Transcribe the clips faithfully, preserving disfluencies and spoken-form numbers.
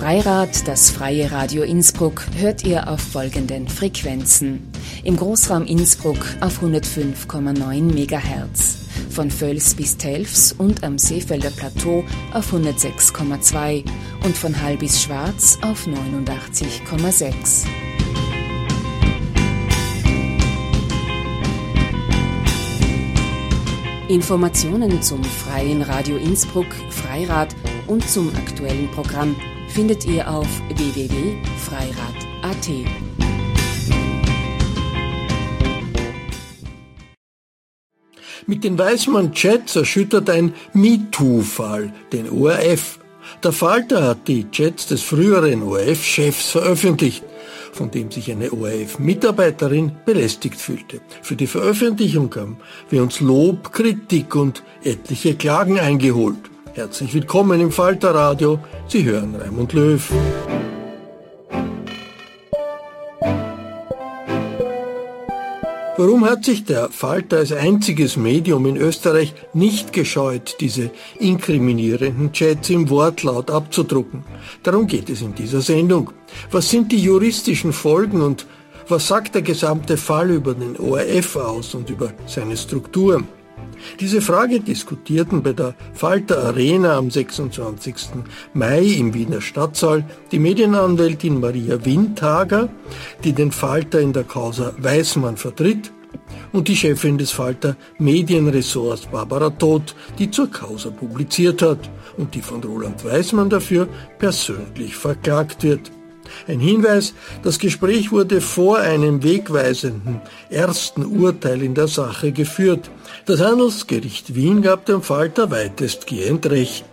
Freirad, das freie Radio Innsbruck, hört ihr auf folgenden Frequenzen. Im Großraum Innsbruck auf hundertfünf Komma neun Megahertz, von Völs bis Telfs und am Seefelder Plateau auf hundertsechs Komma zwei und von Hall bis Schwarz auf neunundachtzig Komma sechs. Informationen zum Freien Radio Innsbruck, Freirad und zum aktuellen Programm findet ihr auf w w w punkt freirad punkt a t. Mit den Weismann-Chats erschüttert ein MeToo-Fall den O R F. Der Falter hat die Chats des früheren O R F-Chefs veröffentlicht, von dem sich eine O R F-Mitarbeiterin belästigt fühlte. Für die Veröffentlichung haben wir uns Lob, Kritik und etliche Klagen eingeholt. Herzlich willkommen im Falterradio. Sie hören Raimund Löw. Warum hat sich der Falter als einziges Medium in Österreich nicht gescheut, diese inkriminierenden Chats im Wortlaut abzudrucken? Darum geht es in dieser Sendung. Was sind die juristischen Folgen und was sagt der gesamte Fall über den O R F aus und über seine Strukturen? Diese Frage diskutierten bei der Falter Arena am sechsundzwanzigsten Mai im Wiener Stadtsaal die Medienanwältin Maria Windhager, die den Falter in der Causa Weismann vertritt, und die Chefin des Falter Medienressorts Barbara Todt, die zur Causa publiziert hat und die von Roland Weismann dafür persönlich verklagt wird. Ein Hinweis, das Gespräch wurde vor einem wegweisenden ersten Urteil in der Sache geführt. Das Handelsgericht Wien gab dem Falter weitestgehend Recht.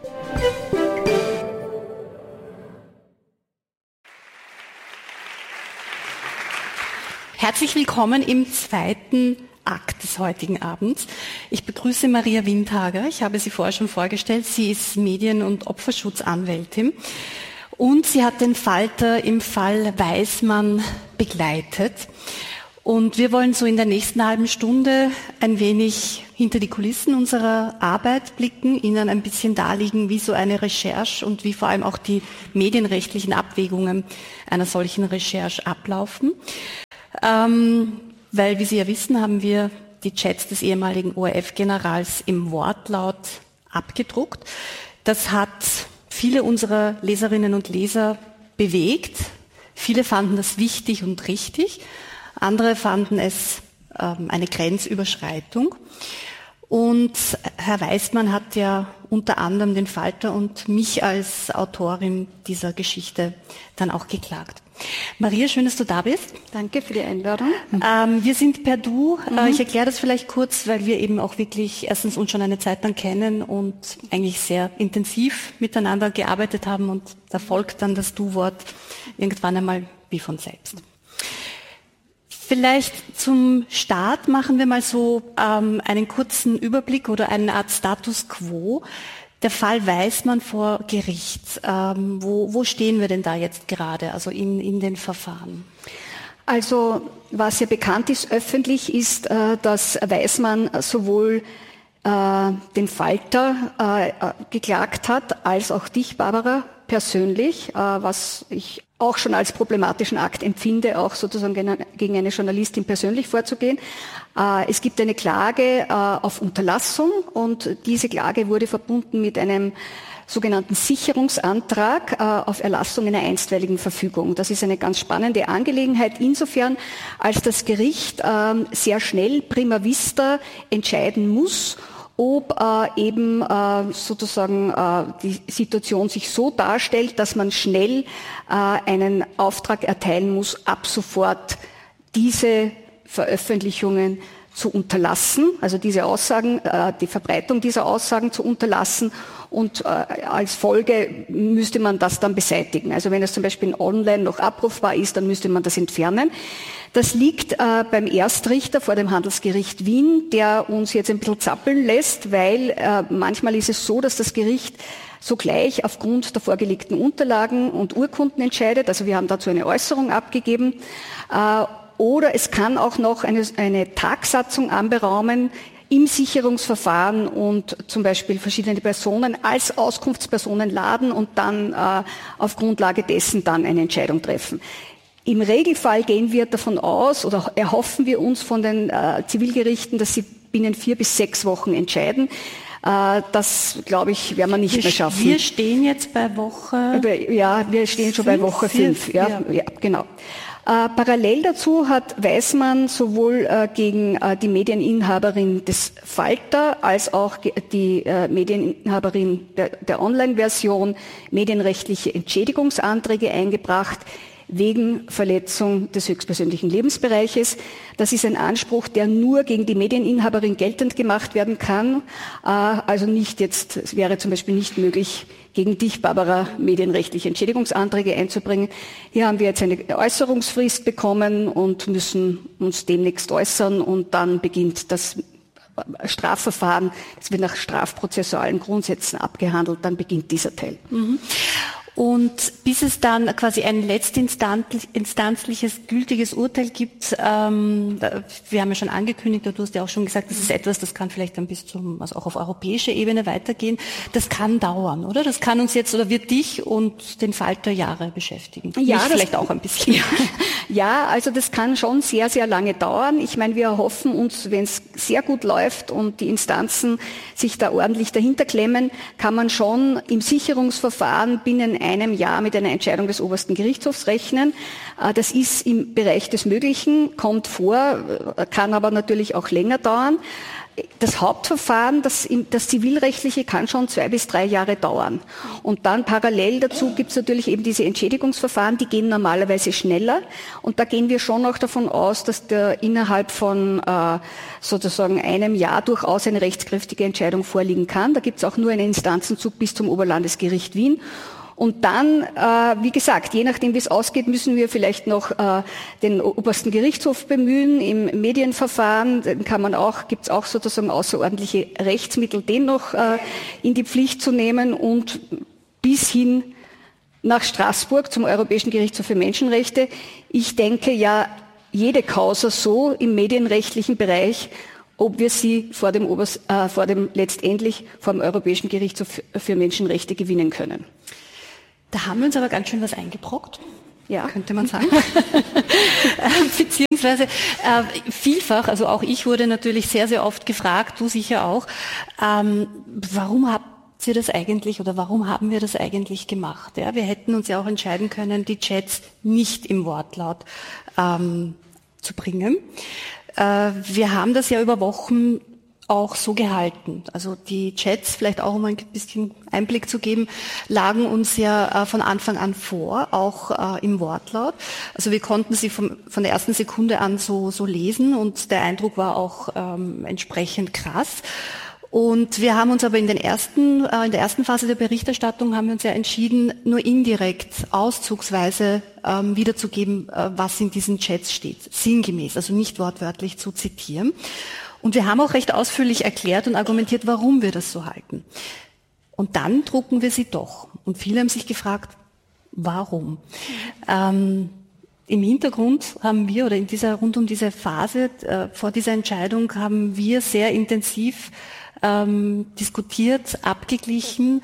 Herzlich willkommen im zweiten Akt des heutigen Abends. Ich begrüße Maria Windhager. Ich habe sie vorher schon vorgestellt. Sie ist Medien- und Opferschutzanwältin. Und sie hat den Falter im Fall Weismann begleitet. Und wir wollen so in der nächsten halben Stunde ein wenig hinter die Kulissen unserer Arbeit blicken, Ihnen ein bisschen darlegen, wie so eine Recherche und wie vor allem auch die medienrechtlichen Abwägungen einer solchen Recherche ablaufen. Ähm, weil, wie Sie ja wissen, haben wir die Chats des ehemaligen O R F-Generals im Wortlaut abgedruckt. Das hat viele unserer Leserinnen und Leser bewegt. Viele fanden das wichtig und richtig. Andere fanden es ähm, eine Grenzüberschreitung. Und Herr Weismann hat ja unter anderem den Falter und mich als Autorin dieser Geschichte dann auch geklagt. Maria, schön, dass du da bist. Danke für die Einladung. Ähm, wir sind per Du. Mhm. Äh, ich erkläre das vielleicht kurz, weil wir eben auch wirklich erstens uns schon eine Zeit lang kennen und eigentlich sehr intensiv miteinander gearbeitet haben und da folgt dann das Du-Wort irgendwann einmal wie von selbst. Vielleicht zum Start machen wir mal so ähm, einen kurzen Überblick oder eine Art Status Quo. Der Fall Weismann vor Gericht, ähm, wo, wo stehen wir denn da jetzt gerade, also in, in den Verfahren? Also was ja bekannt ist öffentlich, ist, äh, dass Weismann sowohl äh, den Falter äh, geklagt hat, als auch dich, Barbara, persönlich, äh, was ich auch schon als problematischen Akt empfinde, auch sozusagen gegen eine Journalistin persönlich vorzugehen. Es gibt eine Klage auf Unterlassung und diese Klage wurde verbunden mit einem sogenannten Sicherungsantrag auf Erlassung einer einstweiligen Verfügung. Das ist eine ganz spannende Angelegenheit insofern, als das Gericht sehr schnell prima vista entscheiden muss, ob äh, eben äh, sozusagen äh, die Situation sich so darstellt, dass man schnell äh, einen Auftrag erteilen muss, ab sofort diese Veröffentlichungen zu unterlassen, also diese Aussagen, äh, die Verbreitung dieser Aussagen zu unterlassen und äh, als Folge müsste man das dann beseitigen. Also wenn es zum Beispiel online noch abrufbar ist, dann müsste man das entfernen. Das liegt äh, beim Erstrichter vor dem Handelsgericht Wien, der uns jetzt ein bisschen zappeln lässt, weil äh, manchmal ist es so, dass das Gericht sogleich aufgrund der vorgelegten Unterlagen und Urkunden entscheidet. Also wir haben dazu eine Äußerung abgegeben. Äh, oder es kann auch noch eine, eine Tagsatzung anberaumen, im Sicherungsverfahren und zum Beispiel verschiedene Personen als Auskunftspersonen laden und dann äh, auf Grundlage dessen dann eine Entscheidung treffen. Im Regelfall gehen wir davon aus oder erhoffen wir uns von den äh, Zivilgerichten, dass sie binnen vier bis sechs Wochen entscheiden. Äh, das, glaube ich, werden wir nicht wir, mehr schaffen. Wir stehen jetzt bei Woche... Ja, wir stehen schon fünf, bei Woche fünf. Ja, ja. ja, genau. Äh, parallel dazu hat Weismann sowohl äh, gegen äh, die Medieninhaberin des Falter als auch die äh, Medieninhaberin der, der Online-Version medienrechtliche Entschädigungsanträge eingebracht wegen Verletzung des höchstpersönlichen Lebensbereiches. Das ist ein Anspruch, der nur gegen die Medieninhaberin geltend gemacht werden kann. Äh, also nicht jetzt, es wäre zum Beispiel nicht möglich, gegen dich, Barbara, medienrechtliche Entschädigungsanträge einzubringen. Hier haben wir jetzt eine Äußerungsfrist bekommen und müssen uns demnächst äußern und dann beginnt das Strafverfahren. Es wird nach strafprozessualen Grundsätzen abgehandelt, dann beginnt dieser Teil. Mhm. Und bis es dann quasi ein letztinstanzliches, gültiges Urteil gibt, ähm, wir haben ja schon angekündigt, du hast ja auch schon gesagt, das ist etwas, das kann vielleicht dann bis zum, also auch auf europäischer Ebene weitergehen. Das kann dauern, oder? Das kann uns jetzt oder wird dich und den Falter Jahre beschäftigen. Ja, Mich das, vielleicht auch ein bisschen. Ja, ja, also das kann schon sehr, sehr lange dauern. Ich meine, wir erhoffen uns, wenn es sehr gut läuft und die Instanzen sich da ordentlich dahinter klemmen, kann man schon im Sicherungsverfahren binnen einem Jahr mit einer Entscheidung des obersten Gerichtshofs rechnen. Das ist im Bereich des Möglichen, kommt vor, kann aber natürlich auch länger dauern. Das Hauptverfahren, das, das zivilrechtliche, kann schon zwei bis drei Jahre dauern. Und dann parallel dazu gibt es natürlich eben diese Entschädigungsverfahren, die gehen normalerweise schneller. Und da gehen wir schon auch davon aus, dass der innerhalb von äh, sozusagen einem Jahr durchaus eine rechtskräftige Entscheidung vorliegen kann. Da gibt es auch nur einen Instanzenzug bis zum Oberlandesgericht Wien. Und dann, äh, wie gesagt, je nachdem, wie es ausgeht, müssen wir vielleicht noch äh, den obersten Gerichtshof bemühen im Medienverfahren. Den kann man auch, gibt es auch sozusagen außerordentliche Rechtsmittel, den noch äh, in die Pflicht zu nehmen und bis hin nach Straßburg zum Europäischen Gerichtshof für Menschenrechte. Ich denke ja, jede Causa so im medienrechtlichen Bereich, ob wir sie vor dem, Obers, äh, vor dem letztendlich vor dem Europäischen Gerichtshof für Menschenrechte gewinnen können. Da haben wir uns aber ganz schön was eingebrockt, ja, könnte man sagen. Beziehungsweise äh, vielfach, also auch ich wurde natürlich sehr, sehr oft gefragt, du sicher auch, ähm, warum habt ihr das eigentlich oder warum haben wir das eigentlich gemacht? Ja, wir hätten uns ja auch entscheiden können, die Chats nicht im Wortlaut ähm, zu bringen. Äh, wir haben das ja über Wochen auch so gehalten. Also die Chats, vielleicht auch um ein bisschen Einblick zu geben, lagen uns ja äh, von Anfang an vor, auch äh, im Wortlaut. Also wir konnten sie vom, von der ersten Sekunde an so, so lesen und der Eindruck war auch ähm, entsprechend krass. Und wir haben uns aber in den ersten, äh, in der ersten Phase der Berichterstattung haben wir uns ja entschieden, nur indirekt, auszugsweise ähm, wiederzugeben, äh, was in diesen Chats steht, sinngemäß, also nicht wortwörtlich zu zitieren. Und wir haben auch recht ausführlich erklärt und argumentiert, warum wir das so halten. Und dann drucken wir sie doch. Und viele haben sich gefragt, warum? Ähm, Im Hintergrund haben wir, oder in dieser, rund um diese Phase, äh, vor dieser Entscheidung, haben wir sehr intensiv ähm, diskutiert, abgeglichen,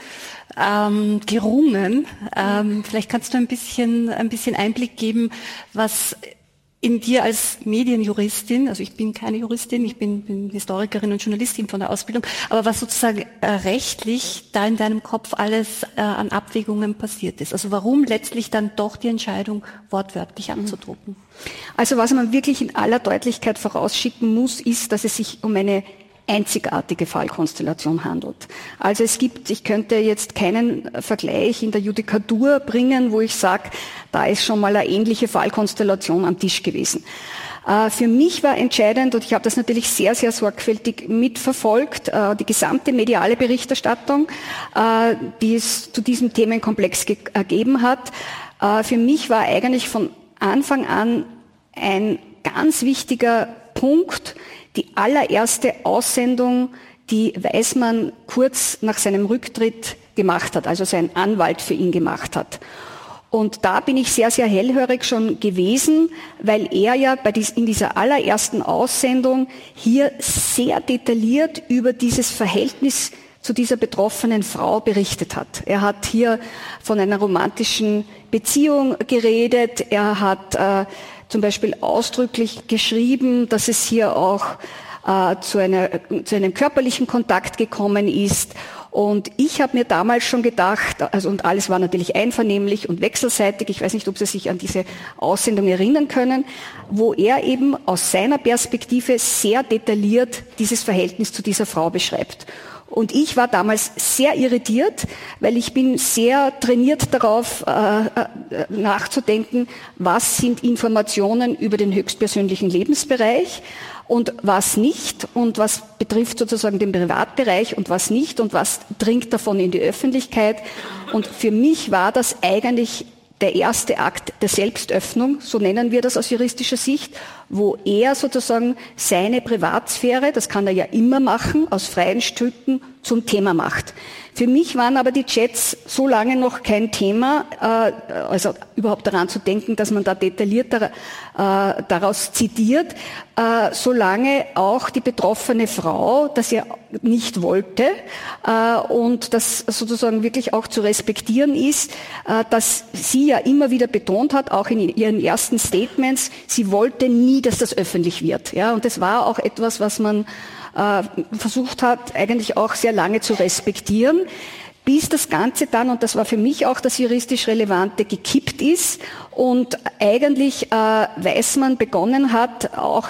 ähm, gerungen. Ähm, vielleicht kannst du ein bisschen, ein bisschen Einblick geben, was in dir als Medienjuristin, also ich bin keine Juristin, ich bin, bin Historikerin und Journalistin von der Ausbildung, aber was sozusagen äh, rechtlich da in deinem Kopf alles äh, an Abwägungen passiert ist. Also warum letztlich dann doch die Entscheidung wortwörtlich abzudrucken? Also was man wirklich in aller Deutlichkeit vorausschicken muss, ist, dass es sich um eine einzigartige Fallkonstellation handelt. Also es gibt, ich könnte jetzt keinen Vergleich in der Judikatur bringen, wo ich sage, da ist schon mal eine ähnliche Fallkonstellation am Tisch gewesen. Äh, für mich war entscheidend, und ich habe das natürlich sehr, sehr sorgfältig mitverfolgt, äh, die gesamte mediale Berichterstattung, äh, die es zu diesem Themenkomplex ge- ergeben hat. Äh, für mich war eigentlich von Anfang an ein ganz wichtiger Punkt, die allererste Aussendung, die Weismann kurz nach seinem Rücktritt gemacht hat, also sein Anwalt für ihn gemacht hat. Und da bin ich sehr, sehr hellhörig schon gewesen, weil er ja bei dies, in dieser allerersten Aussendung hier sehr detailliert über dieses Verhältnis zu dieser betroffenen Frau berichtet hat. Er hat hier von einer romantischen Beziehung geredet. Er hat äh, zum Beispiel ausdrücklich geschrieben, dass es hier auch äh, zu, einer, zu einem körperlichen Kontakt gekommen ist. Und ich habe mir damals schon gedacht, also und alles war natürlich einvernehmlich und wechselseitig, ich weiß nicht, ob Sie sich an diese Aussendung erinnern können, wo er eben aus seiner Perspektive sehr detailliert dieses Verhältnis zu dieser Frau beschreibt. Und ich war damals sehr irritiert, weil ich bin sehr trainiert darauf, äh, nachzudenken, was sind Informationen über den höchstpersönlichen Lebensbereich und was nicht und was betrifft sozusagen den Privatbereich und was nicht und was dringt davon in die Öffentlichkeit. Und für mich war das eigentlich der erste Akt der Selbstöffnung, so nennen wir das aus juristischer Sicht, wo er sozusagen seine Privatsphäre, das kann er ja immer machen, aus freien Stücken zum Thema macht. Für mich waren aber die Chats so lange noch kein Thema, äh, also überhaupt daran zu denken, dass man da detailliert äh, daraus zitiert, äh, solange auch die betroffene Frau das ja nicht wollte äh, und das sozusagen wirklich auch zu respektieren ist, äh, dass sie ja immer wieder betont hat, auch in ihren ersten Statements, sie wollte nie, dass das öffentlich wird. Ja, und das war auch etwas, was man äh, versucht hat, eigentlich auch sehr lange zu respektieren, bis das Ganze dann, und das war für mich auch das juristisch Relevante, gekippt ist und eigentlich äh, Weismann begonnen hat, auch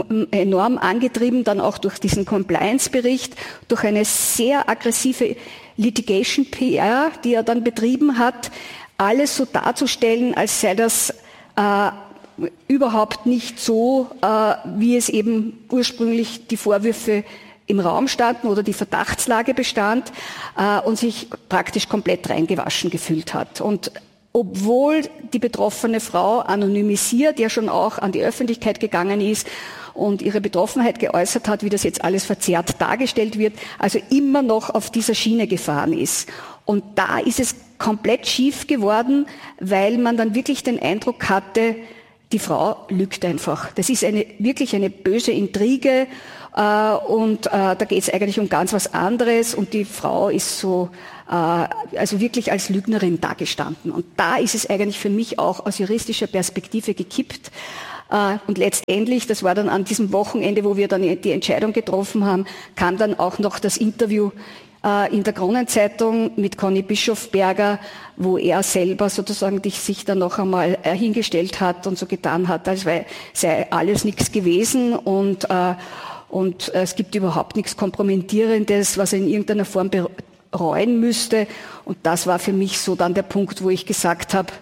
enorm angetrieben, dann auch durch diesen Compliance-Bericht, durch eine sehr aggressive Litigation-P R, die er dann betrieben hat, alles so darzustellen, als sei das äh, überhaupt nicht so, äh, wie es eben ursprünglich die Vorwürfe im Raum standen oder die Verdachtslage bestand äh, und sich praktisch komplett reingewaschen gefühlt hat. Und obwohl die betroffene Frau anonymisiert, ja schon auch an die Öffentlichkeit gegangen ist und ihre Betroffenheit geäußert hat, wie das jetzt alles verzerrt dargestellt wird, also immer noch auf dieser Schiene gefahren ist. Und da ist es komplett schief geworden, weil man dann wirklich den Eindruck hatte, die Frau lügt einfach. Das ist eine, wirklich eine böse Intrige äh, und äh, da geht es eigentlich um ganz was anderes und die Frau ist so, äh, also wirklich als Lügnerin dagestanden. Und da ist es eigentlich für mich auch aus juristischer Perspektive gekippt. Äh, und letztendlich, das war dann an diesem Wochenende, wo wir dann die Entscheidung getroffen haben, kam dann auch noch das Interview in der Kronenzeitung mit Conny Bischofberger, wo er selber sozusagen sich dann noch einmal hingestellt hat und so getan hat, als sei alles nichts gewesen und, und es gibt überhaupt nichts Kompromittierendes, was er in irgendeiner Form bereuen müsste. Und das war für mich so dann der Punkt, wo ich gesagt habe,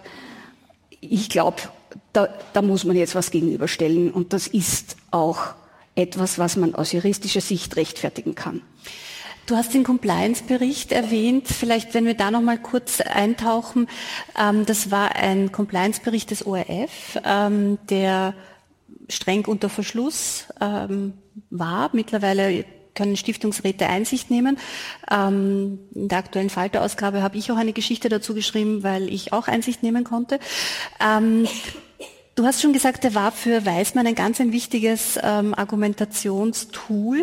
ich glaube, da, da muss man jetzt was gegenüberstellen und das ist auch etwas, was man aus juristischer Sicht rechtfertigen kann. Du hast den Compliance-Bericht erwähnt. Vielleicht, wenn wir da noch mal kurz eintauchen. Ähm, das war ein Compliance-Bericht des O R F, ähm, der streng unter Verschluss ähm, war. Mittlerweile können Stiftungsräte Einsicht nehmen. Ähm, in der aktuellen Falter-Ausgabe habe ich auch eine Geschichte dazu geschrieben, weil ich auch Einsicht nehmen konnte. Ähm, Du hast schon gesagt, er war für Weismann ein ganz ein wichtiges ähm, Argumentationstool.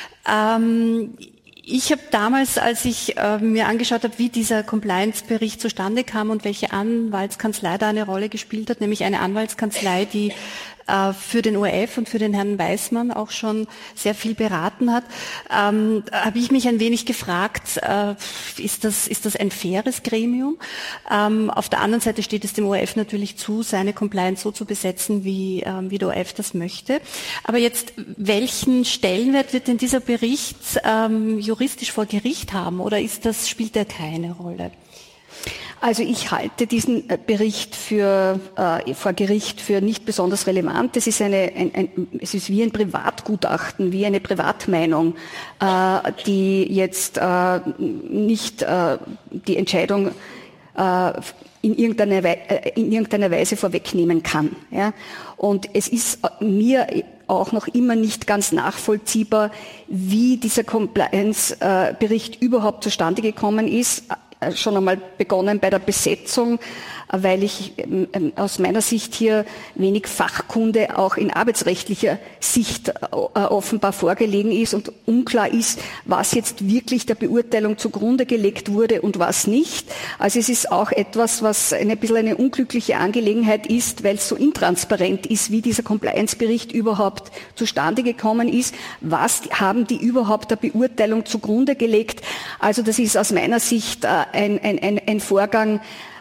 Ähm, Ich habe damals, als ich äh, mir angeschaut habe, wie dieser Compliance-Bericht zustande kam und welche Anwaltskanzlei da eine Rolle gespielt hat, nämlich eine Anwaltskanzlei, die äh, für den O R F und für den Herrn Weismann auch schon sehr viel beraten hat, ähm, habe ich mich ein wenig gefragt, äh, ist das, ist das ein faires Gremium? Ähm, auf der anderen Seite steht es dem O R F natürlich zu, seine Compliance so zu besetzen, wie, ähm, wie der O R F das möchte. Aber jetzt, welchen Stellenwert wird denn dieser Bericht ähm, juristisch vor Gericht haben oder ist das, spielt er keine Rolle? Also ich halte diesen Bericht für, äh, vor Gericht für nicht besonders relevant. Es ist, eine, ein, ein, es ist wie ein Privatgutachten, wie eine Privatmeinung, äh, die jetzt äh, nicht äh, die Entscheidung äh, in irgendeiner, Wei- äh, in irgendeiner Weise vorwegnehmen kann. Ja? Und es ist mir auch noch immer nicht ganz nachvollziehbar, wie dieser Compliance-Bericht überhaupt zustande gekommen ist. schon einmal begonnen bei der Besetzung, weil ich aus meiner Sicht hier wenig Fachkunde auch in arbeitsrechtlicher Sicht offenbar vorgelegen ist und unklar ist, was jetzt wirklich der Beurteilung zugrunde gelegt wurde und was nicht. Also es ist auch etwas, was ein bisschen eine unglückliche Angelegenheit ist, weil es so intransparent ist, wie dieser Compliance-Bericht überhaupt zustande gekommen ist. Was haben die überhaupt der Beurteilung zugrunde gelegt? Also das ist aus meiner Sicht ein, ein, ein, ein Vorgang,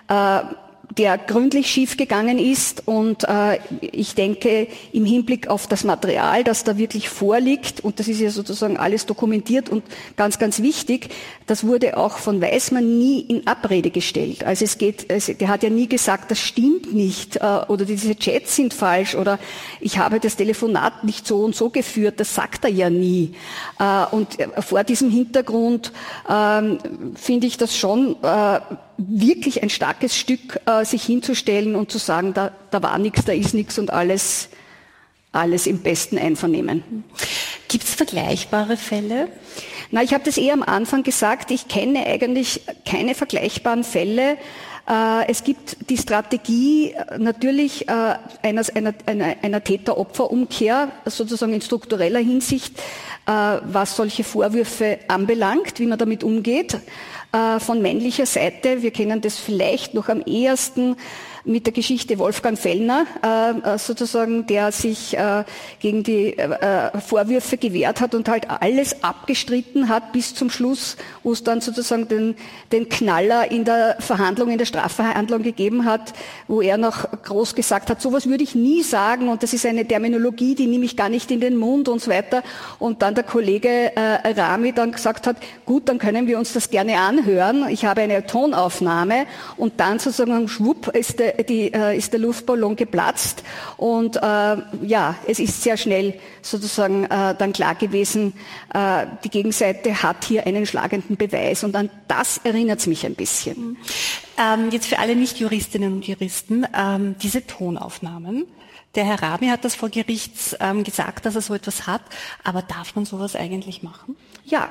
der gründlich schiefgegangen ist und äh, ich denke, im Hinblick auf das Material, das da wirklich vorliegt, und das ist ja sozusagen alles dokumentiert und ganz, ganz wichtig, das wurde auch von Weismann nie in Abrede gestellt. Also es geht, also der hat ja nie gesagt, das stimmt nicht, äh, oder diese Chats sind falsch, oder ich habe das Telefonat nicht so und so geführt, das sagt er ja nie. Äh, und äh, vor diesem Hintergrund äh, finde ich das schon äh, wirklich ein starkes Stück, äh, sich hinzustellen und zu sagen, da, da war nichts, da ist nichts und alles, alles im besten Einvernehmen. Gibt es vergleichbare Fälle? Na, ich habe das eher am Anfang gesagt, ich kenne eigentlich keine vergleichbaren Fälle. Äh, es gibt die Strategie äh, natürlich äh, einer, einer, einer, einer Täter-Opfer-Umkehr, sozusagen in struktureller Hinsicht, äh, was solche Vorwürfe anbelangt, wie man damit umgeht. Von männlicher Seite, wir kennen das vielleicht noch am ehesten mit der Geschichte Wolfgang Fellner, äh, sozusagen, der sich äh, gegen die äh, Vorwürfe gewehrt hat und halt alles abgestritten hat bis zum Schluss, wo es dann sozusagen den, den Knaller in der Verhandlung, in der Strafverhandlung gegeben hat, wo er noch groß gesagt hat, sowas würde ich nie sagen und das ist eine Terminologie, die nehme ich gar nicht in den Mund und so weiter. Und dann der Kollege äh, Rami dann gesagt hat, gut, dann können wir uns das gerne anhören. Ich habe eine Tonaufnahme und dann sozusagen schwupp ist der Die, äh, ist der Luftballon geplatzt und äh, ja, es ist sehr schnell sozusagen äh, dann klar gewesen, äh, die Gegenseite hat hier einen schlagenden Beweis und an das erinnert es mich ein bisschen. Ähm, jetzt für alle Nicht-Juristinnen und Juristen, ähm, diese Tonaufnahmen, der Herr Rami hat das vor Gericht ähm, gesagt, dass er so etwas hat, aber darf man sowas eigentlich machen? Ja.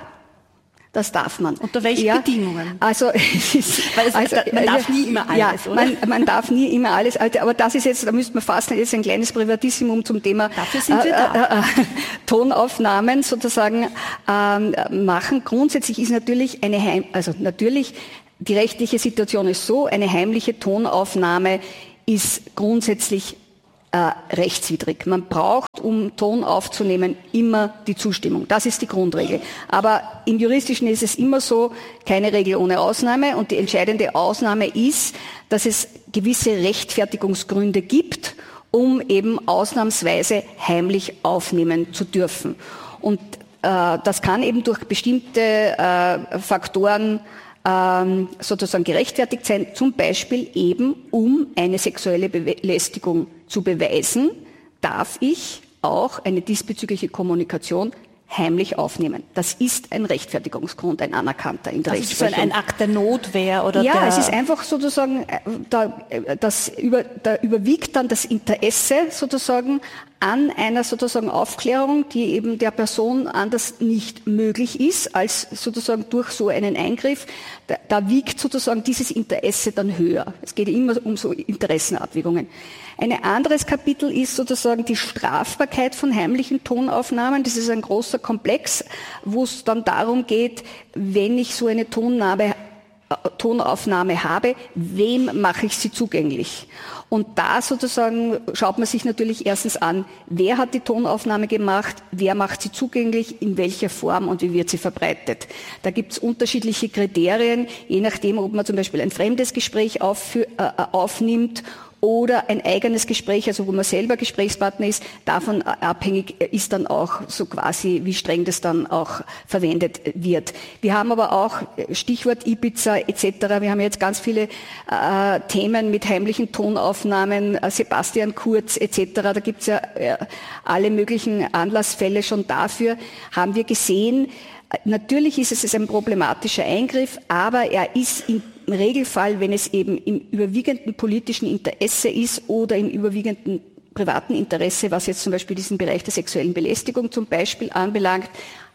Das darf man. Unter welchen ja, Bedingungen? Also, es ist, Weil es, also man darf nie immer alles, ja, oder? Man, man darf nie immer alles. Aber das ist jetzt, da müsste man fast jetzt ein kleines Privatissimum zum Thema Dafür sind wir da. Äh, äh, Tonaufnahmen sozusagen ähm, machen. Grundsätzlich ist natürlich eine Heim, also natürlich die rechtliche Situation ist so: Eine heimliche Tonaufnahme ist grundsätzlich Äh, rechtswidrig. Man braucht, um Ton aufzunehmen, immer die Zustimmung. Das ist die Grundregel. Aber im Juristischen ist es immer so, keine Regel ohne Ausnahme. Und die entscheidende Ausnahme ist, dass es gewisse Rechtfertigungsgründe gibt, um eben ausnahmsweise heimlich aufnehmen zu dürfen. Und äh, das kann eben durch bestimmte äh, Faktoren ähm, sozusagen gerechtfertigt sein, zum Beispiel eben, um eine sexuelle Belästigung zu beweisen, darf ich auch eine diesbezügliche Kommunikation heimlich aufnehmen. Das ist ein Rechtfertigungsgrund, ein anerkannter in der das Rechtsprechung. Ist so ein Akt der Notwehr oder ja, der... es ist einfach sozusagen, da, das über, da überwiegt dann das Interesse sozusagen an einer sozusagen Aufklärung, die eben der Person anders nicht möglich ist, als sozusagen durch so einen Eingriff. Da, da wiegt sozusagen dieses Interesse dann höher. Es geht immer um so Interessenabwägungen. Ein anderes Kapitel ist sozusagen die Strafbarkeit von heimlichen Tonaufnahmen. Das ist ein großer Komplex, wo es dann darum geht, wenn ich so eine Tonnahme, Tonaufnahme habe, wem mache ich sie zugänglich? Und da sozusagen schaut man sich natürlich erstens an, wer hat die Tonaufnahme gemacht, wer macht sie zugänglich, in welcher Form und wie wird sie verbreitet. Da gibt es unterschiedliche Kriterien, je nachdem, ob man zum Beispiel ein fremdes Gespräch auf, äh, aufnimmt oder ein eigenes Gespräch, also wo man selber Gesprächspartner ist. Davon abhängig ist dann auch so quasi, wie streng das dann auch verwendet wird. Wir haben aber auch, Stichwort Ibiza et cetera, wir haben jetzt ganz viele äh, Themen mit heimlichen Tonaufnahmen, äh, Sebastian Kurz et cetera. Da gibt es ja äh, alle möglichen Anlassfälle schon dafür, haben wir gesehen. Natürlich ist es ein problematischer Eingriff, aber er ist im Regelfall, wenn es eben im überwiegenden politischen Interesse ist oder im überwiegenden privaten Interesse, was jetzt zum Beispiel diesen Bereich der sexuellen Belästigung zum Beispiel anbelangt,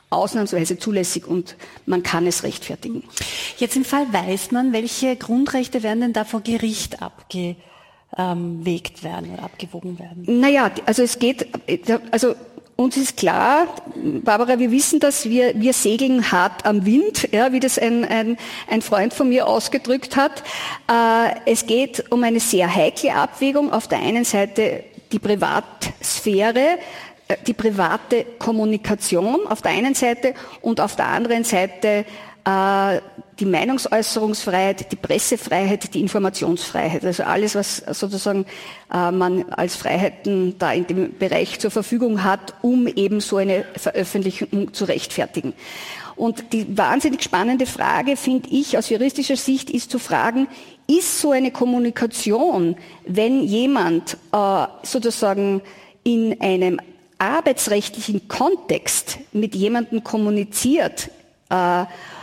ausnahmsweise zulässig und man kann es rechtfertigen. Jetzt im Fall Weismann, welche Grundrechte werden denn da vor Gericht abgewegt werden oder abgewogen werden? Naja, also es geht, also uns ist klar, Barbara, wir wissen das, wir, wir segeln hart am Wind, ja, wie das ein, ein, ein Freund von mir ausgedrückt hat. Äh, es geht um eine sehr heikle Abwägung. Auf der einen Seite die Privatsphäre, die private Kommunikation auf der einen Seite und auf der anderen Seite äh, die Meinungsäußerungsfreiheit, die Pressefreiheit, die Informationsfreiheit. Also alles, was sozusagen äh, man als Freiheiten da in dem Bereich zur Verfügung hat, um eben so eine Veröffentlichung zu rechtfertigen. Und die wahnsinnig spannende Frage, finde ich, aus juristischer Sicht, ist zu fragen, ist so eine Kommunikation, wenn jemand äh, sozusagen in einem arbeitsrechtlichen Kontext mit jemandem kommuniziert, äh,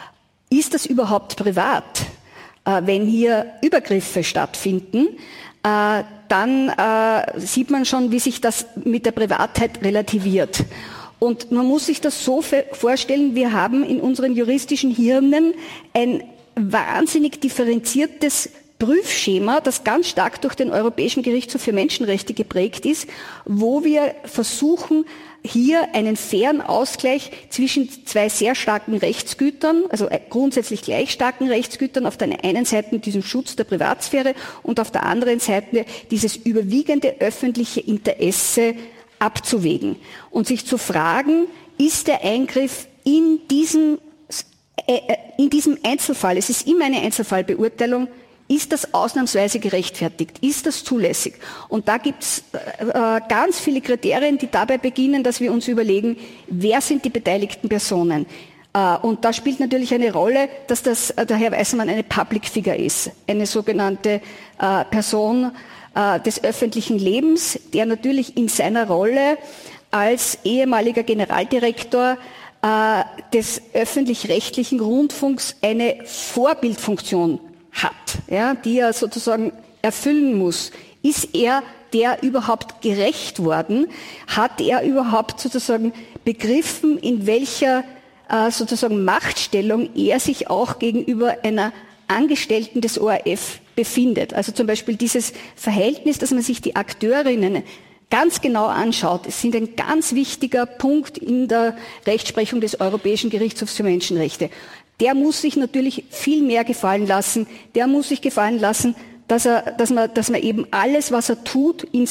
ist das überhaupt privat? Äh, wenn hier Übergriffe stattfinden, äh, dann äh, sieht man schon, wie sich das mit der Privatheit relativiert. Und man muss sich das so vorstellen, wir haben in unseren juristischen Hirnen ein wahnsinnig differenziertes Prüfschema, das ganz stark durch den Europäischen Gerichtshof für Menschenrechte geprägt ist, wo wir versuchen, hier einen fairen Ausgleich zwischen zwei sehr starken Rechtsgütern, also grundsätzlich gleich starken Rechtsgütern, auf der einen Seite diesen Schutz der Privatsphäre und auf der anderen Seite dieses überwiegende öffentliche Interesse abzuwägen und sich zu fragen, ist der Eingriff in diesem, äh, in diesem Einzelfall, es ist immer eine Einzelfallbeurteilung, ist das ausnahmsweise gerechtfertigt? Ist das zulässig? Und da gibt es äh, ganz viele Kriterien, die dabei beginnen, dass wir uns überlegen, wer sind die beteiligten Personen? Äh, und da spielt natürlich eine Rolle, dass das, äh, der Herr Weismann eine Public Figure ist, eine sogenannte äh, Person äh, des öffentlichen Lebens, der natürlich in seiner Rolle als ehemaliger Generaldirektor äh, des öffentlich-rechtlichen Rundfunks eine Vorbildfunktion hat, ja, die er sozusagen erfüllen muss. Ist er der überhaupt gerecht worden? Hat er überhaupt sozusagen begriffen, in welcher äh, sozusagen Machtstellung er sich auch gegenüber einer Angestellten des O R F befindet? Also zum Beispiel dieses Verhältnis, dass man sich die Akteurinnen ganz genau anschaut, es sind ein ganz wichtiger Punkt in der Rechtsprechung des Europäischen Gerichtshofs für Menschenrechte. Der muss sich natürlich viel mehr gefallen lassen. Der muss sich gefallen lassen, dass er, dass man, dass man eben alles, was er tut, in,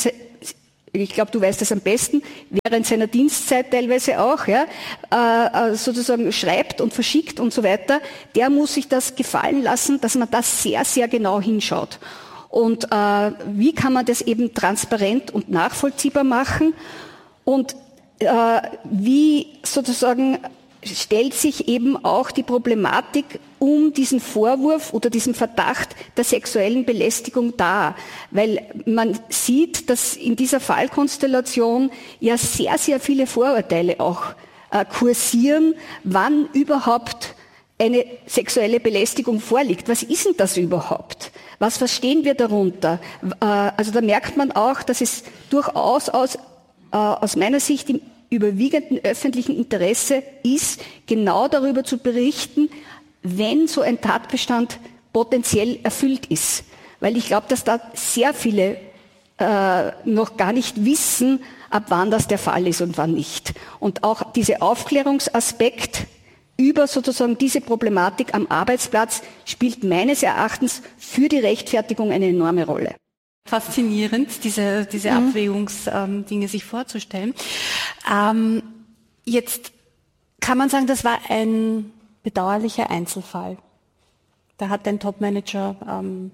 ich glaube, du weißt das am besten, während seiner Dienstzeit teilweise auch, ja, äh, sozusagen schreibt und verschickt und so weiter. Der muss sich das gefallen lassen, dass man das sehr, sehr genau hinschaut. Und äh, wie kann man das eben transparent und nachvollziehbar machen? Und äh, wie sozusagen stellt sich eben auch die Problematik um diesen Vorwurf oder diesen Verdacht der sexuellen Belästigung dar. Weil man sieht, dass in dieser Fallkonstellation ja sehr, sehr viele Vorurteile auch äh, kursieren, wann überhaupt eine sexuelle Belästigung vorliegt. Was ist denn das überhaupt? Was verstehen wir darunter? Äh, also da merkt man auch, dass es durchaus aus, äh, aus meiner Sicht im überwiegenden öffentlichen Interesse ist, genau darüber zu berichten, wenn so ein Tatbestand potenziell erfüllt ist. Weil ich glaube, dass da sehr viele äh, noch gar nicht wissen, ab wann das der Fall ist und wann nicht. Und auch dieser Aufklärungsaspekt über sozusagen diese Problematik am Arbeitsplatz spielt meines Erachtens für die Rechtfertigung eine enorme Rolle. Faszinierend, diese, diese mhm. Abwägungsdinge ähm, sich vorzustellen. Ähm, jetzt kann man sagen, das war ein bedauerlicher Einzelfall. Da hat ein Topmanager ähm,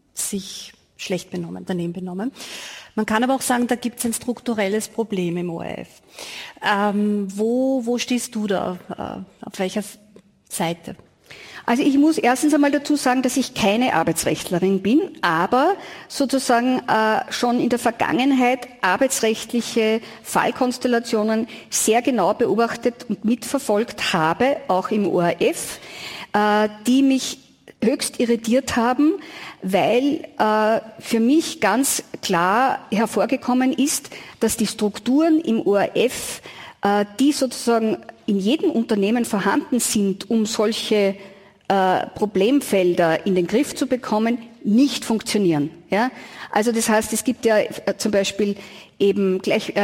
sich schlecht benommen, daneben benommen. Man kann aber auch sagen, da gibt es ein strukturelles Problem im O R F. Ähm, wo, wo stehst du da? Äh, auf welcher Seite? Also ich muss erstens einmal dazu sagen, dass ich keine Arbeitsrechtlerin bin, aber sozusagen äh, schon in der Vergangenheit arbeitsrechtliche Fallkonstellationen sehr genau beobachtet und mitverfolgt habe, auch im O R F, äh, die mich höchst irritiert haben, weil äh, für mich ganz klar hervorgekommen ist, dass die Strukturen im O R F, äh, die sozusagen in jedem Unternehmen vorhanden sind, um solche äh, Problemfelder in den Griff zu bekommen, nicht funktionieren. Ja? Also das heißt, es gibt ja äh, zum Beispiel eben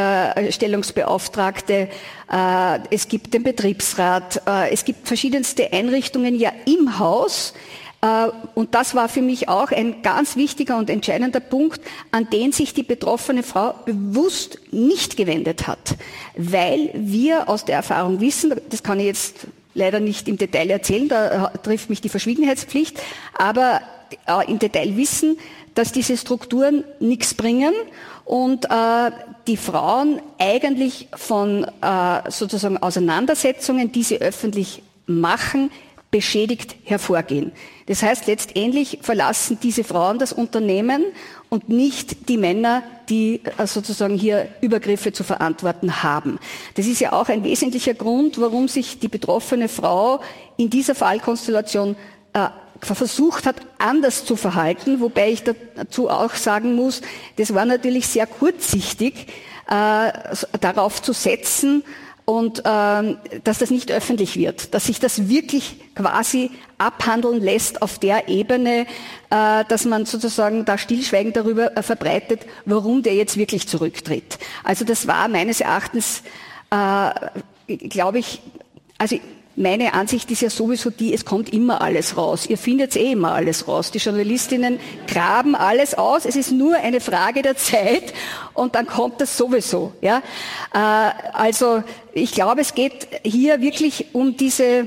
Gleichstellungsbeauftragte, äh, es gibt den Betriebsrat, äh, es gibt verschiedenste Einrichtungen ja im Haus. Uh, und das war für mich auch ein ganz wichtiger und entscheidender Punkt, an den sich die betroffene Frau bewusst nicht gewendet hat, weil wir aus der Erfahrung wissen, das kann ich jetzt leider nicht im Detail erzählen, da trifft mich die Verschwiegenheitspflicht, aber uh, im Detail wissen, dass diese Strukturen nichts bringen und uh, die Frauen eigentlich von uh, sozusagen Auseinandersetzungen, die sie öffentlich machen, beschädigt hervorgehen. Das heißt, letztendlich verlassen diese Frauen das Unternehmen und nicht die Männer, die sozusagen hier Übergriffe zu verantworten haben. Das ist ja auch ein wesentlicher Grund, warum sich die betroffene Frau in dieser Fallkonstellation äh, versucht hat, anders zu verhalten, wobei ich dazu auch sagen muss, das war natürlich sehr kurzsichtig, äh, darauf zu setzen, und ähm, dass das nicht öffentlich wird, dass sich das wirklich quasi abhandeln lässt auf der Ebene, äh, dass man sozusagen da stillschweigend darüber äh, verbreitet, warum der jetzt wirklich zurücktritt. Also das war meines Erachtens, äh, glaube ich, also meine Ansicht ist ja sowieso die, es kommt immer alles raus. Ihr findet eh immer alles raus. Die Journalistinnen graben alles aus. Es ist nur eine Frage der Zeit und dann kommt das sowieso. Ja? Äh, also ich glaube, es geht hier wirklich um diese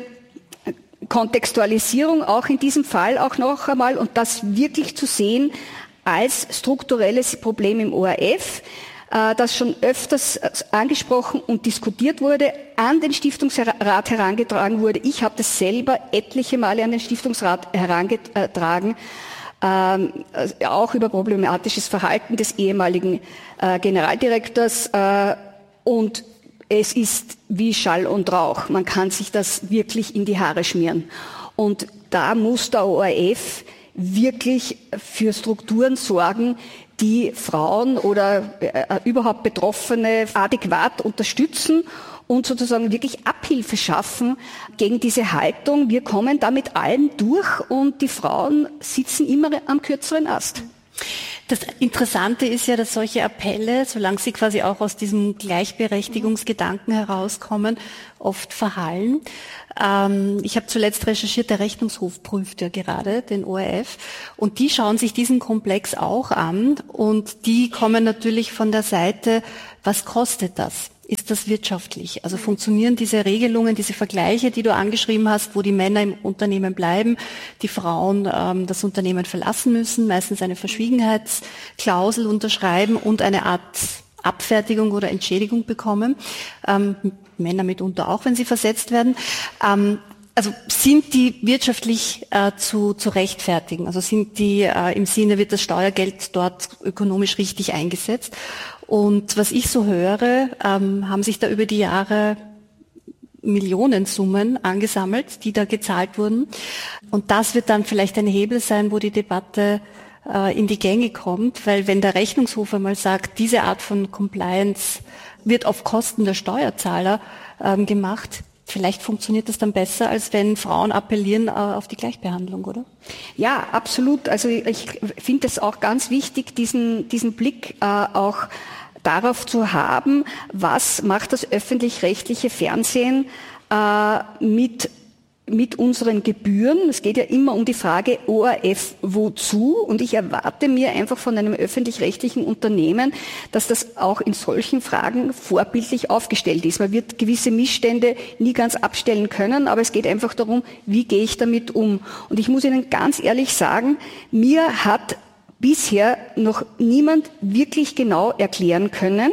Kontextualisierung, auch in diesem Fall auch noch einmal, und das wirklich zu sehen als strukturelles Problem im O R F, das schon öfters angesprochen und diskutiert wurde, an den Stiftungsrat herangetragen wurde. Ich habe das selber etliche Male an den Stiftungsrat herangetragen, ähm, auch über problematisches Verhalten des ehemaligen äh, Generaldirektors. Äh, und es ist wie Schall und Rauch. Man kann sich das wirklich in die Haare schmieren. Und da muss der O R F wirklich für Strukturen sorgen, die Frauen oder äh, überhaupt Betroffene adäquat unterstützen und sozusagen wirklich Abhilfe schaffen gegen diese Haltung. Wir kommen da mit allen durch und die Frauen sitzen immer am kürzeren Ast. Das Interessante ist ja, dass solche Appelle, solange sie quasi auch aus diesem Gleichberechtigungsgedanken herauskommen, oft verhallen. Ähm, ich habe zuletzt recherchiert, der Rechnungshof prüft ja gerade den O R F und die schauen sich diesen Komplex auch an und die kommen natürlich von der Seite, was kostet das? Ist das wirtschaftlich? Also funktionieren diese Regelungen, diese Vergleiche, die du angeschrieben hast, wo die Männer im Unternehmen bleiben, die Frauen ähm, das Unternehmen verlassen müssen, meistens eine Verschwiegenheitsklausel unterschreiben und eine Art Abfertigung oder Entschädigung bekommen, ähm, Männer mitunter auch, wenn sie versetzt werden. Ähm, also sind die wirtschaftlich äh, zu, zu rechtfertigen? Also sind die äh, im Sinne, wird das Steuergeld dort ökonomisch richtig eingesetzt? Und was ich so höre, ähm, haben sich da über die Jahre Millionensummen angesammelt, die da gezahlt wurden. Und das wird dann vielleicht ein Hebel sein, wo die Debatte äh, in die Gänge kommt, weil wenn der Rechnungshof einmal sagt, diese Art von Compliance wird auf Kosten der Steuerzahler ähm, gemacht, vielleicht funktioniert das dann besser, als wenn Frauen appellieren äh, auf die Gleichbehandlung, oder? Ja, absolut. Also ich finde es auch ganz wichtig, diesen, diesen Blick äh, auch darauf zu haben, was macht das öffentlich-rechtliche Fernsehen äh, mit mit unseren Gebühren. Es geht ja immer um die Frage O R F wozu, und ich erwarte mir einfach von einem öffentlich-rechtlichen Unternehmen, dass das auch in solchen Fragen vorbildlich aufgestellt ist. Man wird gewisse Missstände nie ganz abstellen können, aber es geht einfach darum, wie gehe ich damit um. Und ich muss Ihnen ganz ehrlich sagen, mir hat bisher noch niemand wirklich genau erklären können,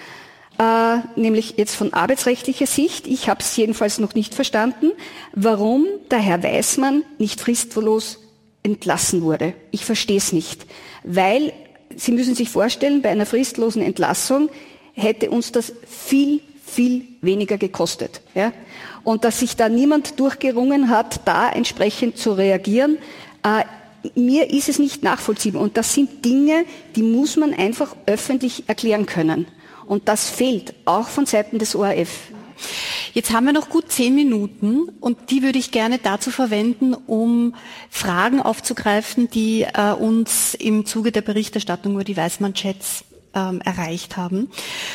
äh, nämlich jetzt von arbeitsrechtlicher Sicht, ich habe es jedenfalls noch nicht verstanden, warum der Herr Weismann nicht fristlos entlassen wurde. Ich verstehe es nicht, weil Sie müssen sich vorstellen, bei einer fristlosen Entlassung hätte uns das viel, viel weniger gekostet. Ja? Und dass sich da niemand durchgerungen hat, da entsprechend zu reagieren, äh, mir ist es nicht nachvollziehbar. Und das sind Dinge, die muss man einfach öffentlich erklären können. Und das fehlt auch von Seiten des O R F. Jetzt haben wir noch gut zehn Minuten und die würde ich gerne dazu verwenden, um Fragen aufzugreifen, die äh, uns im Zuge der Berichterstattung über die Weismann-Chats ähm, erreicht haben.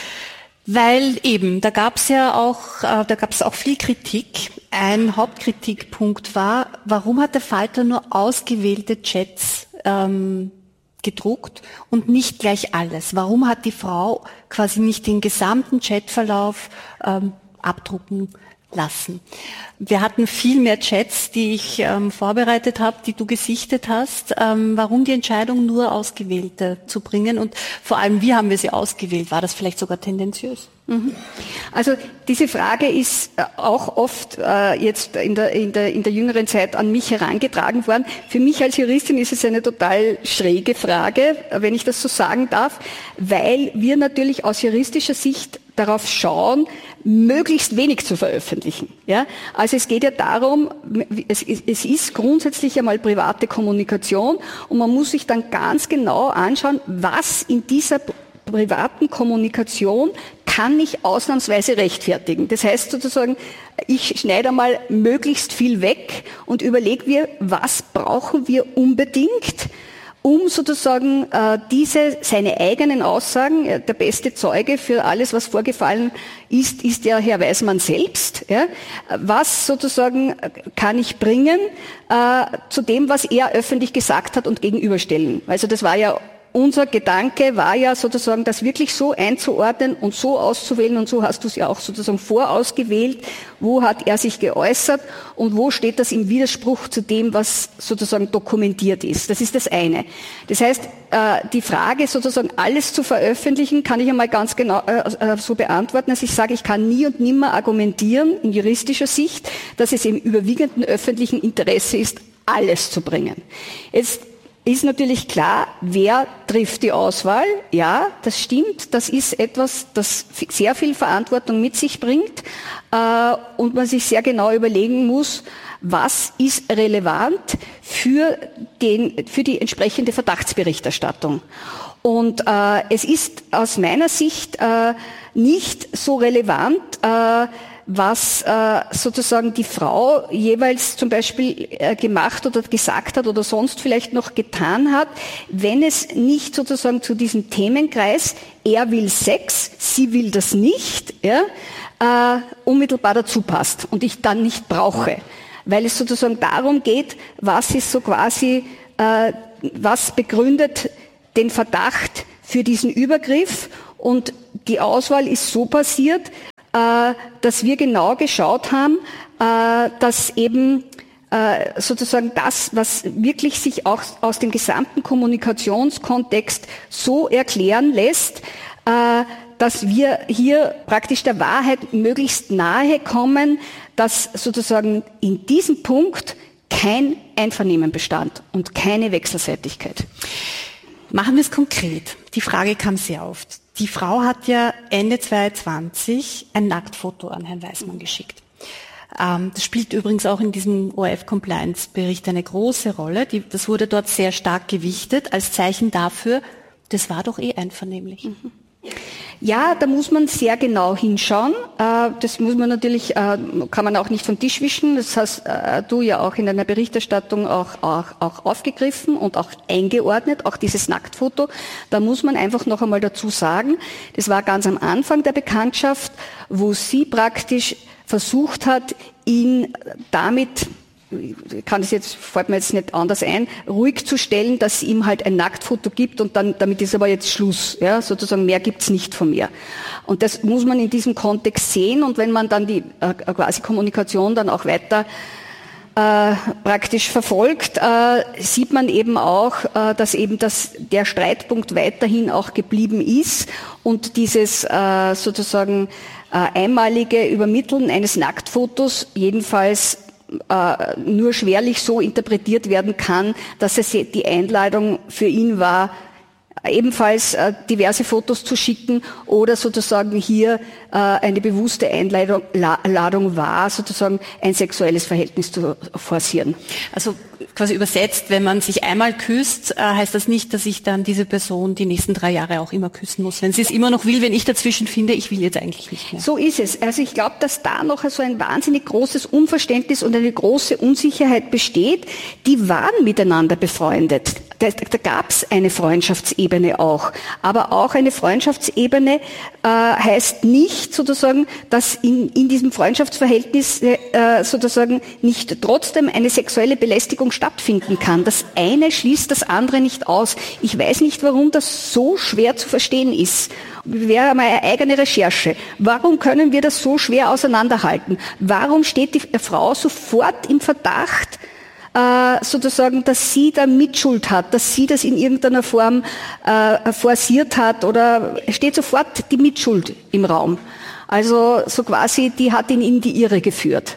Weil eben, da gab es ja auch, äh, da gab es auch viel Kritik. Ein Hauptkritikpunkt war, warum hat der Falter nur ausgewählte Chats ähm, gedruckt und nicht gleich alles? Warum hat die Frau quasi nicht den gesamten Chatverlauf ähm, abdrucken lassen? Wir hatten viel mehr Chats, die ich ähm, vorbereitet habe, die du gesichtet hast. Ähm, warum die Entscheidung, nur ausgewählte zu bringen? Und vor allem, wie haben wir sie ausgewählt? War das vielleicht sogar tendenziös? Mhm. Also diese Frage ist auch oft äh, jetzt in der, in, der, in der jüngeren Zeit an mich herangetragen worden. Für mich als Juristin ist es eine total schräge Frage, wenn ich das so sagen darf, weil wir natürlich aus juristischer Sicht darauf schauen, möglichst wenig zu veröffentlichen. Ja? Also es geht ja darum, es, es ist grundsätzlich einmal private Kommunikation und man muss sich dann ganz genau anschauen, was in dieser privaten Kommunikation kann ich ausnahmsweise rechtfertigen. Das heißt sozusagen, ich schneide einmal möglichst viel weg und überlege mir, was brauchen wir unbedingt, um sozusagen äh, diese, seine eigenen Aussagen, äh, der beste Zeuge für alles, was vorgefallen ist, ist ja Herr Weismann selbst. Ja? Was sozusagen kann ich bringen äh, zu dem, was er öffentlich gesagt hat und gegenüberstellen? Also das war ja unser Gedanke war ja sozusagen, das wirklich so einzuordnen und so auszuwählen, und so hast du es ja auch sozusagen vorausgewählt, wo hat er sich geäußert und wo steht das im Widerspruch zu dem, was sozusagen dokumentiert ist. Das ist das eine. Das heißt, die Frage sozusagen alles zu veröffentlichen, kann ich einmal ganz genau so beantworten, dass ich sage, ich kann nie und nimmer argumentieren in juristischer Sicht, dass es im überwiegenden öffentlichen Interesse ist, alles zu bringen. Jetzt ist natürlich klar, wer trifft die Auswahl? Ja, das stimmt. Das ist etwas, das sehr viel Verantwortung mit sich bringt äh, und man sich sehr genau überlegen muss, was ist relevant für, den, für die entsprechende Verdachtsberichterstattung. Und äh, es ist aus meiner Sicht äh, nicht so relevant, äh, was äh, sozusagen die Frau jeweils zum Beispiel äh, gemacht oder gesagt hat oder sonst vielleicht noch getan hat, wenn es nicht sozusagen zu diesem Themenkreis, er will Sex, sie will das nicht, ja, äh, unmittelbar dazu passt und ich dann nicht brauche. Weil es sozusagen darum geht, was ist so quasi, äh, was begründet den Verdacht für diesen Übergriff, und die Auswahl ist so passiert, äh, dass wir genau geschaut haben, äh, dass eben äh, sozusagen das, was wirklich sich auch aus dem gesamten Kommunikationskontext so erklären lässt, äh, dass wir hier praktisch der Wahrheit möglichst nahe kommen, dass sozusagen in diesem Punkt kein Einvernehmen bestand und keine Wechselseitigkeit. Machen wir es konkret. Die Frage kam sehr oft. Die Frau hat ja Ende zweitausendzwanzig ein Nacktfoto an Herrn Weismann geschickt. Ähm, das spielt übrigens auch in diesem O R F-Compliance-Bericht eine große Rolle. Die, das wurde dort sehr stark gewichtet als Zeichen dafür, das war doch eh einvernehmlich. Mhm. Ja, da muss man sehr genau hinschauen. Das muss man natürlich, kann man auch nicht vom Tisch wischen. Das hast du ja auch in deiner Berichterstattung auch, auch, auch aufgegriffen und auch eingeordnet, auch dieses Nacktfoto. Da muss man einfach noch einmal dazu sagen, das war ganz am Anfang der Bekanntschaft, wo sie praktisch versucht hat, ihn damit, ich kann das jetzt, fällt mir jetzt nicht anders ein, ruhig zu stellen, dass es ihm halt ein Nacktfoto gibt und dann, damit ist aber jetzt Schluss, ja, sozusagen mehr gibt's nicht von mir. Und das muss man in diesem Kontext sehen, und wenn man dann die äh, quasi Kommunikation dann auch weiter äh, praktisch verfolgt, äh, sieht man eben auch, äh, dass eben das, der Streitpunkt weiterhin auch geblieben ist und dieses äh, sozusagen äh, einmalige Übermitteln eines Nacktfotos jedenfalls Äh, nur schwerlich so interpretiert werden kann, dass es die Einladung für ihn war, ebenfalls äh, diverse Fotos zu schicken oder sozusagen hier äh, eine bewusste Einladung La- Ladung war, sozusagen ein sexuelles Verhältnis zu forcieren. Also quasi übersetzt, wenn man sich einmal küsst, äh, heißt das nicht, dass ich dann diese Person die nächsten drei Jahre auch immer küssen muss. Wenn sie es immer noch will, wenn ich dazwischen finde, ich will jetzt eigentlich nicht mehr. So ist es. Also ich glaube, dass da noch so ein wahnsinnig großes Unverständnis und eine große Unsicherheit besteht. Die waren miteinander befreundet. Da, da gab es eine Freundschaftsebene auch. Aber auch eine Freundschaftsebene äh, heißt nicht sozusagen, dass in, in diesem Freundschaftsverhältnis äh, sozusagen nicht trotzdem eine sexuelle Belästigung stattfinden kann. Das eine schließt das andere nicht aus. Ich weiß nicht, warum das so schwer zu verstehen ist. Wäre mal eine eigene Recherche. Warum können wir das so schwer auseinanderhalten? Warum steht die Frau sofort im Verdacht, äh, sozusagen, dass sie da Mitschuld hat, dass sie das in irgendeiner Form äh, forciert hat, oder steht sofort die Mitschuld im Raum? Also so quasi, die hat ihn in die Irre geführt.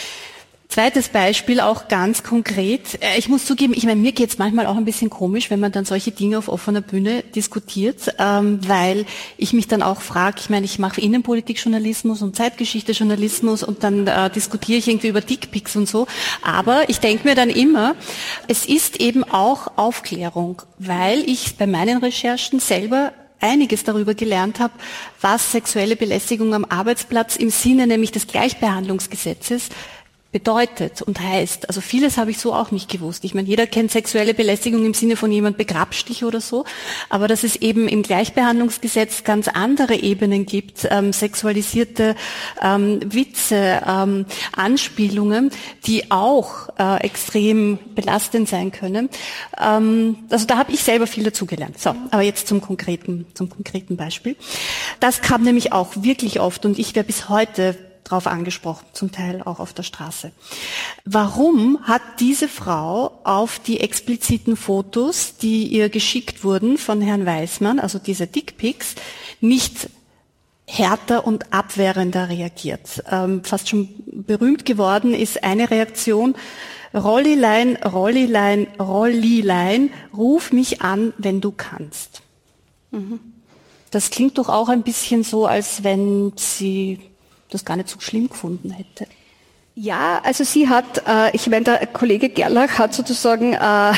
Zweites Beispiel, auch ganz konkret. Ich muss zugeben, ich meine, mir geht's manchmal auch ein bisschen komisch, wenn man dann solche Dinge auf offener Bühne diskutiert, ähm, weil ich mich dann auch frage, ich meine, ich mache Innenpolitikjournalismus und Zeitgeschichtejournalismus und dann äh, diskutiere ich irgendwie über Dickpics und so. Aber ich denke mir dann immer, es ist eben auch Aufklärung, weil ich bei meinen Recherchen selber einiges darüber gelernt habe, was sexuelle Belästigung am Arbeitsplatz im Sinne nämlich des Gleichbehandlungsgesetzes bedeutet und heißt. Also vieles habe ich so auch nicht gewusst. Ich meine, jeder kennt sexuelle Belästigung im Sinne von jemand begrapscht dich oder so, aber dass es eben im Gleichbehandlungsgesetz ganz andere Ebenen gibt, ähm, sexualisierte ähm, Witze, ähm, Anspielungen, die auch äh, extrem belastend sein können. Ähm, also da habe ich selber viel dazu gelernt. So, aber jetzt zum konkreten, zum konkreten Beispiel. Das kam nämlich auch wirklich oft und ich werde bis heute drauf angesprochen, zum Teil auch auf der Straße. Warum hat diese Frau auf die expliziten Fotos, die ihr geschickt wurden von Herrn Weismann, also diese Dickpics, nicht härter und abwehrender reagiert? Ähm, fast schon berühmt geworden ist eine Reaktion: Rollilein, Rollilein, Rollilein, ruf mich an, wenn du kannst. Mhm. Das klingt doch auch ein bisschen so, als wenn sie das gar nicht so schlimm gefunden hätte. Ja, also sie hat, äh, ich meine, der Kollege Gerlach hat sozusagen äh,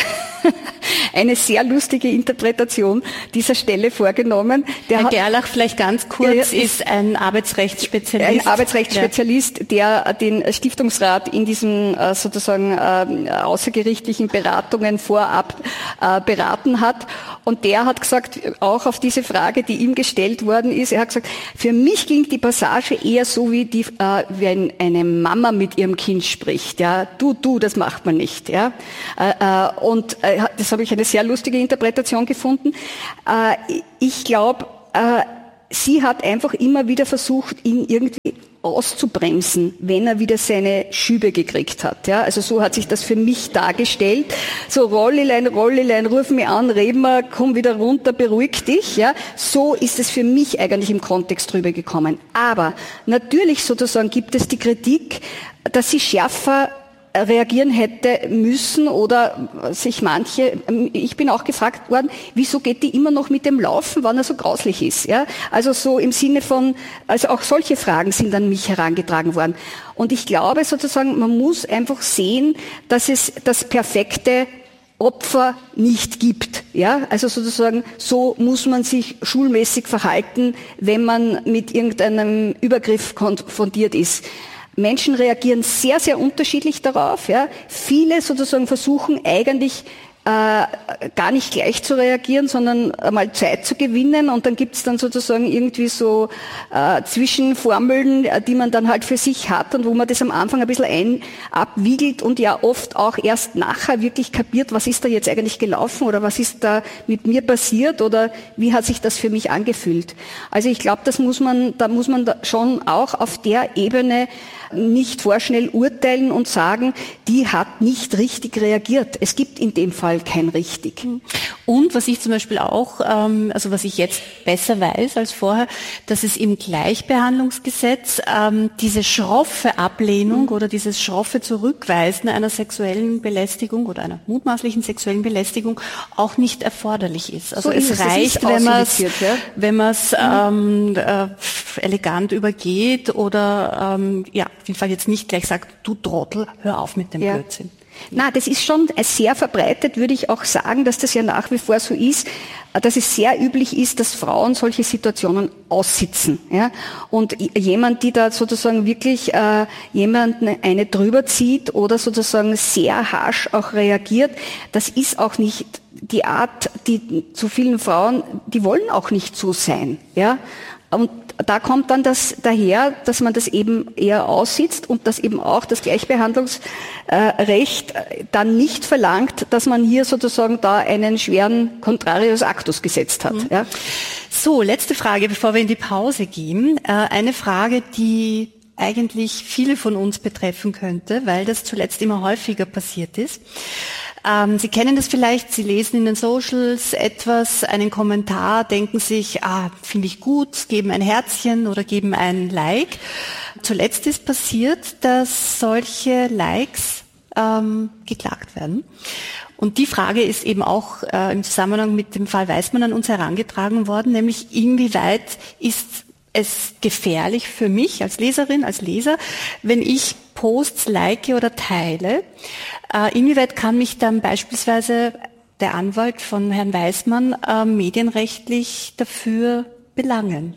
eine sehr lustige Interpretation dieser Stelle vorgenommen. Der Herr hat, Gerlach, vielleicht ganz kurz, ja, ist ein Arbeitsrechtsspezialist. Ein Arbeitsrechtsspezialist, der den Stiftungsrat in diesen äh, sozusagen äh, außergerichtlichen Beratungen vorab äh, beraten hat. Und der hat gesagt, auch auf diese Frage, die ihm gestellt worden ist, er hat gesagt, für mich klingt die Passage eher so wie die, äh, wenn eine Mama mit ihrem Kind spricht. Ja, du, du, das macht man nicht. Ja, äh, äh, und äh, das habe ich eine sehr lustige Interpretation gefunden. Äh, ich glaube, äh, sie hat einfach immer wieder versucht, ihn irgendwie auszubremsen, wenn er wieder seine Schübe gekriegt hat. Ja, also so hat sich das für mich dargestellt. So, Rollilein, Rollilein, ruf mich an, reden wir, komm wieder runter, beruhig dich. Ja, so ist es für mich eigentlich im Kontext drüber gekommen. Aber natürlich sozusagen gibt es die Kritik, dass sie schärfer reagieren hätte müssen oder sich manche, ich bin auch gefragt worden, wieso geht die immer noch mit dem Laufen, wann er so grauslich ist, ja? Also so im Sinne von, also auch solche Fragen sind an mich herangetragen worden. Und ich glaube sozusagen, man muss einfach sehen, dass es das perfekte Opfer nicht gibt, ja? Also sozusagen, so muss man sich schulmäßig verhalten, wenn man mit irgendeinem Übergriff konfrontiert ist. Menschen reagieren sehr, sehr unterschiedlich darauf. Ja. Viele sozusagen versuchen eigentlich äh, gar nicht gleich zu reagieren, sondern mal Zeit zu gewinnen, und dann gibt's dann sozusagen irgendwie so äh, Zwischenformeln, die man dann halt für sich hat und wo man das am Anfang ein bisschen ein abwiegelt und ja oft auch erst nachher wirklich kapiert, was ist da jetzt eigentlich gelaufen oder was ist da mit mir passiert oder wie hat sich das für mich angefühlt. Also ich glaube, das muss man, da muss man da schon auch auf der Ebene nicht vorschnell urteilen und sagen, die hat nicht richtig reagiert. Es gibt in dem Fall kein richtig. Und was ich zum Beispiel auch, ähm, also was ich jetzt besser weiß als vorher, dass es im Gleichbehandlungsgesetz ähm, diese schroffe Ablehnung mhm. oder dieses schroffe Zurückweisen einer sexuellen Belästigung oder einer mutmaßlichen sexuellen Belästigung auch nicht erforderlich ist. Also so es, es reicht, wenn man es ja? wenn man es ähm, äh, elegant übergeht oder ähm, ja, auf jeden Fall jetzt nicht gleich sagt, du Trottel, hör auf mit dem ja. Blödsinn. Na, das ist schon sehr verbreitet, würde ich auch sagen, dass das ja nach wie vor so ist, dass es sehr üblich ist, dass Frauen solche Situationen aussitzen. Ja? Und jemand, die da sozusagen wirklich äh, jemanden eine drüber zieht oder sozusagen sehr harsch auch reagiert, das ist auch nicht die Art, die zu vielen Frauen, die wollen auch nicht so sein. Ja? Und da kommt dann das daher, dass man das eben eher aussitzt und dass eben auch das Gleichbehandlungsrecht dann nicht verlangt, dass man hier sozusagen da einen schweren Contrarius Actus gesetzt hat. Mhm. Ja. So, letzte Frage, bevor wir in die Pause gehen. Eine Frage, die eigentlich viele von uns betreffen könnte, weil das zuletzt immer häufiger passiert ist. Ähm, Sie kennen das vielleicht, Sie lesen in den Socials etwas, einen Kommentar, denken sich, ah, finde ich gut, geben ein Herzchen oder geben ein Like. Zuletzt ist passiert, dass solche Likes ähm, geklagt werden. Und die Frage ist eben auch äh, im Zusammenhang mit dem Fall Weismann an uns herangetragen worden, nämlich inwieweit ist es gefährlich für mich als Leserin, als Leser, wenn ich Posts like oder teile. Äh, inwieweit kann mich dann beispielsweise der Anwalt von Herrn Weismann äh, medienrechtlich dafür belangen?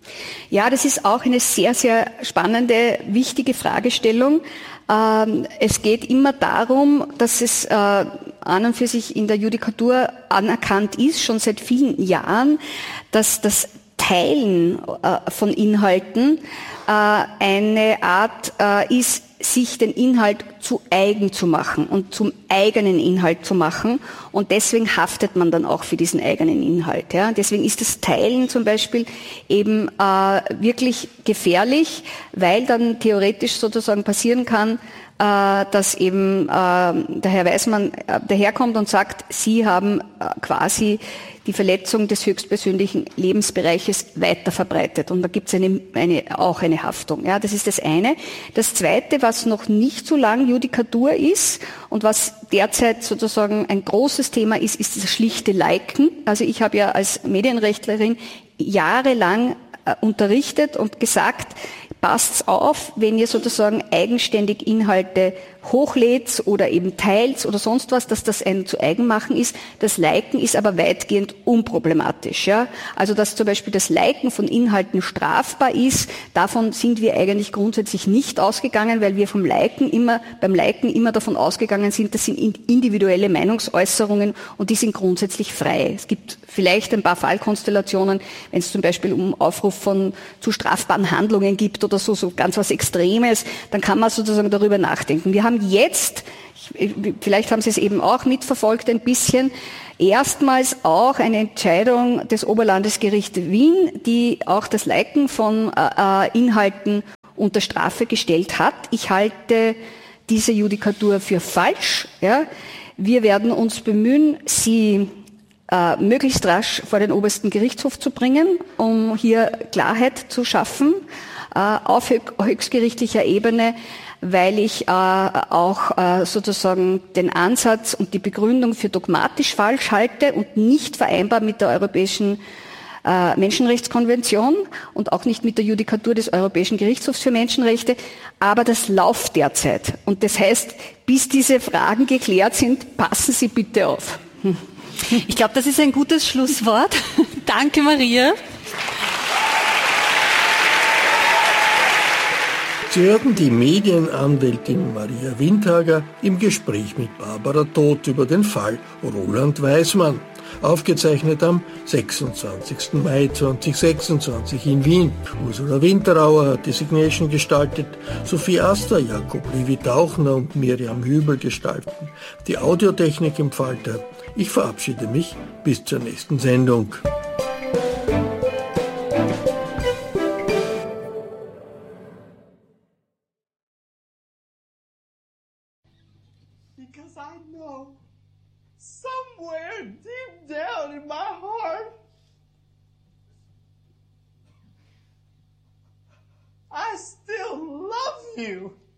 Ja, das ist auch eine sehr, sehr spannende, wichtige Fragestellung. Ähm, es geht immer darum, dass es äh, an und für sich in der Judikatur anerkannt ist, schon seit vielen Jahren, dass das Teilen äh, von Inhalten äh, eine Art äh, ist, sich den Inhalt zu eigen zu machen und zum eigenen Inhalt zu machen. Und deswegen haftet man dann auch für diesen eigenen Inhalt. Ja. Deswegen ist das Teilen zum Beispiel eben äh, wirklich gefährlich, weil dann theoretisch sozusagen passieren kann, äh, dass eben äh, der Herr Weismann äh, daherkommt und sagt, Sie haben äh, quasi die Verletzung des höchstpersönlichen Lebensbereiches weiter verbreitet. Und da gibt es eine, eine, auch eine Haftung. Ja, das ist das eine. Das zweite, was noch nicht so lang Judikatur ist und was derzeit sozusagen ein großes Thema ist, ist das schlichte Liken. Also ich habe ja als Medienrechtlerin jahrelang äh, unterrichtet und gesagt, passt's auf, wenn ihr sozusagen eigenständig Inhalte hochlädt oder eben teilt oder sonst was, dass das ein zu eigen machen ist. Das Liken ist aber weitgehend unproblematisch. Ja? Also dass zum Beispiel das Liken von Inhalten strafbar ist, davon sind wir eigentlich grundsätzlich nicht ausgegangen, weil wir vom Liken immer, beim Liken immer davon ausgegangen sind, das sind individuelle Meinungsäußerungen und die sind grundsätzlich frei. Es gibt vielleicht ein paar Fallkonstellationen, wenn es zum Beispiel um Aufruf von zu strafbaren Handlungen gibt oder so, so ganz was Extremes, dann kann man sozusagen darüber nachdenken. Wir haben jetzt, vielleicht haben Sie es eben auch mitverfolgt ein bisschen, erstmals auch eine Entscheidung des Oberlandesgerichts Wien, die auch das Liken von äh, Inhalten unter Strafe gestellt hat. Ich halte diese Judikatur für falsch. Ja. Wir werden uns bemühen, sie äh, möglichst rasch vor den obersten Gerichtshof zu bringen, um hier Klarheit zu schaffen äh, auf höchstgerichtlicher Ebene, weil ich äh, auch äh, sozusagen den Ansatz und die Begründung für dogmatisch falsch halte und nicht vereinbar mit der Europäischen äh, Menschenrechtskonvention und auch nicht mit der Judikatur des Europäischen Gerichtshofs für Menschenrechte. Aber das läuft derzeit. Und das heißt, bis diese Fragen geklärt sind, passen Sie bitte auf. Hm. Ich glaube, das ist ein gutes Schlusswort. Danke, Maria. Sie hörten die Medienanwältin Maria Windhager im Gespräch mit Barbara Todt über den Fall Roland Weismann, aufgezeichnet am sechsundzwanzigsten Mai zweitausendsechsundzwanzig in Wien. Ursula Winterauer hat die Signation gestaltet, Sophie Aster, Jakob Levi-Tauchner und Miriam Hübel gestalten die Audiotechnik im Falter. Ich verabschiede mich bis zur nächsten Sendung. I still love you.